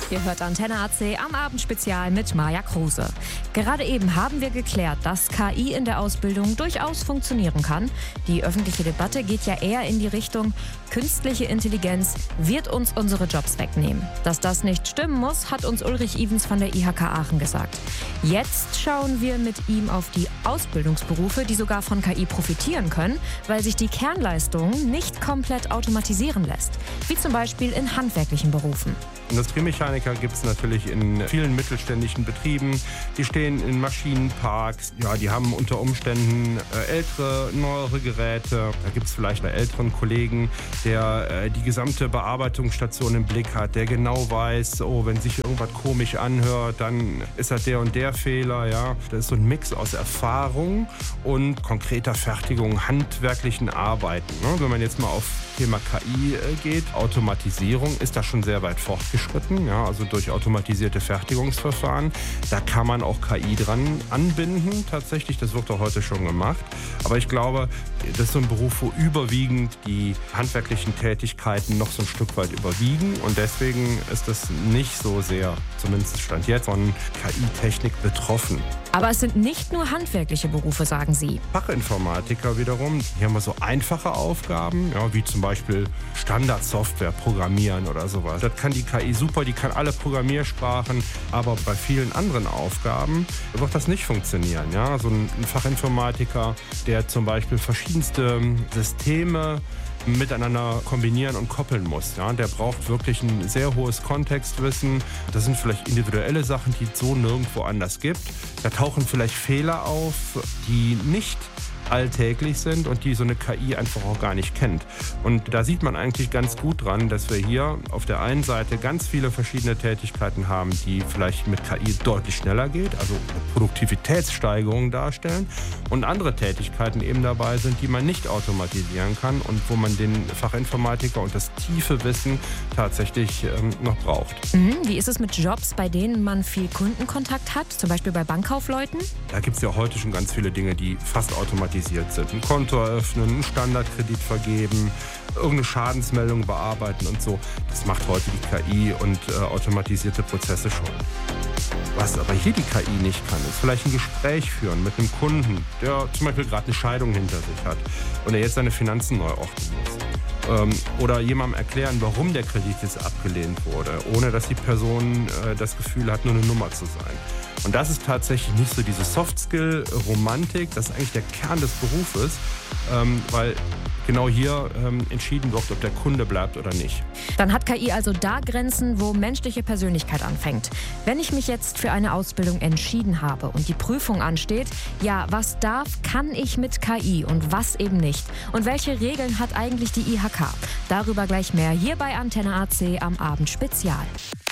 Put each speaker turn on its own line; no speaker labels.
Ihr hört Antenne AC am Abendspezial mit Maja Kruse. Gerade eben haben wir geklärt, dass KI in der Ausbildung durchaus funktionieren kann. Die öffentliche Debatte geht ja eher in die Richtung, künstliche Intelligenz wird uns unsere Jobs wegnehmen. Dass das nicht stimmen muss, hat uns Ulrich Ivens von der IHK Aachen gesagt. Jetzt schauen wir mit ihm auf die Ausbildungsberufe, die sogar von KI profitieren können, weil sich die Kernleistung nicht komplett automatisieren lässt. Wie zum Beispiel in handwerklichen Berufen.
Industriemechaniker gibt es natürlich in vielen mittelständischen Betrieben. Die stehen in Maschinenparks. Ja, die haben unter Umständen ältere, neuere Geräte. Da gibt es vielleicht einen älteren Kollegen, der die gesamte Bearbeitungsstation im Blick hat, der genau weiß, oh, wenn sich irgendwas komisch anhört, dann ist das der und der Fehler. Ja. Das ist so ein Mix aus Erfahrung und konkreter Fertigung, handwerklichen Arbeiten. Ne? Wenn man jetzt mal auf Thema KI geht, Automatisierung ist da schon sehr weit fortgeschritten, ja, also durch automatisierte Fertigungsverfahren. Da kann man auch KI dran anbinden, tatsächlich, das wird auch heute schon gemacht. Aber ich glaube, das ist so ein Beruf, wo überwiegend die handwerklichen Tätigkeiten noch so ein Stück weit überwiegen und deswegen ist das nicht so sehr, zumindest Stand jetzt, von KI-Technik betroffen.
Aber es sind nicht nur handwerkliche Berufe, sagen Sie.
Fachinformatiker wiederum, hier haben wir so einfache Aufgaben, ja, wie zum Beispiel Standardsoftware programmieren oder sowas. Das kann die KI super, die kann alle Programmiersprachen, aber bei vielen anderen Aufgaben wird das nicht funktionieren. Ja? So ein Fachinformatiker, der zum Beispiel verschiedenste Systeme miteinander kombinieren und koppeln muss. Ja? Der braucht wirklich ein sehr hohes Kontextwissen. Das sind vielleicht individuelle Sachen, die es so nirgendwo anders gibt. Da tauchen vielleicht Fehler auf, die nicht alltäglich sind und die so eine KI einfach auch gar nicht kennt. Und da sieht man eigentlich ganz gut dran, dass wir hier auf der einen Seite ganz viele verschiedene Tätigkeiten haben, die vielleicht mit KI deutlich schneller geht, also Produktivitätssteigerungen darstellen und andere Tätigkeiten eben dabei sind, die man nicht automatisieren kann und wo man den Fachinformatiker und das tiefe Wissen tatsächlich noch braucht.
Wie ist es mit Jobs, bei denen man viel Kundenkontakt hat, zum Beispiel bei Bankkaufleuten?
Da gibt es ja heute schon ganz viele Dinge, die fast automatisiert sind. Ein Konto eröffnen, einen Standardkredit vergeben, irgendeine Schadensmeldung bearbeiten und so. Das macht heute die KI und automatisierte Prozesse schon. Was aber hier die KI nicht kann, ist vielleicht ein Gespräch führen mit einem Kunden, der zum Beispiel gerade eine Scheidung hinter sich hat und der jetzt seine Finanzen neu ordnen muss. Oder jemandem erklären, warum der Kredit jetzt abgelehnt wurde, ohne dass die Person das Gefühl hat, nur eine Nummer zu sein. Und das ist tatsächlich nicht so diese Soft-Skill-Romantik, das ist eigentlich der Kern des Berufes, weil genau hier entschieden wird, ob der Kunde bleibt oder nicht.
Dann hat KI also da Grenzen, wo menschliche Persönlichkeit anfängt. Wenn ich mich jetzt für eine Ausbildung entschieden habe und die Prüfung ansteht, ja, was darf, kann ich mit KI und was eben nicht? Und welche Regeln hat eigentlich die IHK? Darüber gleich mehr hier bei Antenne AC am Abendspezial.